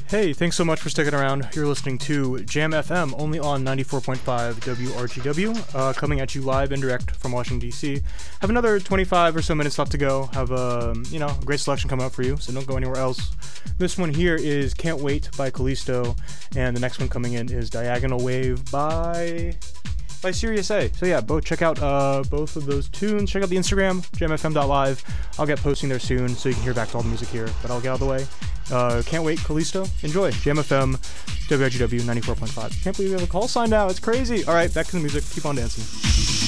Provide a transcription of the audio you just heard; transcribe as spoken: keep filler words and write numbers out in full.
Hey, thanks so much for sticking around. You're listening to Jam F M, only on ninety-four point five W R G W, uh, coming at you live and direct from Washington, D C. Have another twenty-five or so minutes left to go. Have a, you know, a great selection coming up for you, so don't go anywhere else. This one here is Can't Wait by Callisto, and the next one coming in is Diagonal Wave by... by Sirius A. So yeah, both check out uh, both of those tunes. Check out the Instagram, jam f m dot live. I'll get posting there soon so you can hear back to all the music here, but I'll get out of the way. Uh, Can't Wait, Callisto. Enjoy. Jam F M, W R G W ninety-four point five. Can't believe we have a call sign now. It's crazy. All right, back to the music. Keep on dancing.